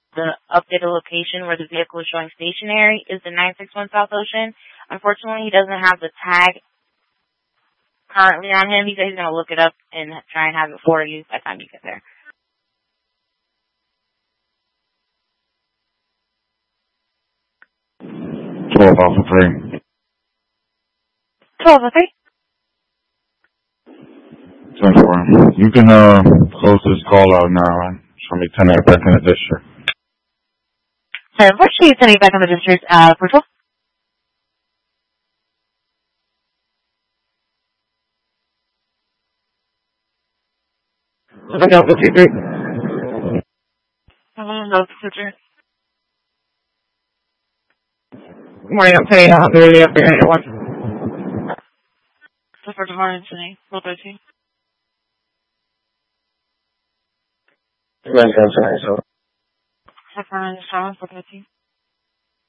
the updated location where the vehicle is showing stationary is the 961 South Ocean. Unfortunately, he doesn't have the tag currently on him. He said he's going to look it up and try and have it for you by the time you get there. 12 Alpha 3. 12 Alpha 3? 10-4. You can close this call out now and show me 10 back in the district. What should you send me back in the district, Portal? Alpha 3. Hello, Sister. Good morning, I'm Penny. I'm the radio for Unit 1. So for tomorrow, Anthony, 12:13. Good morning, I'm Penny. So for 12:13.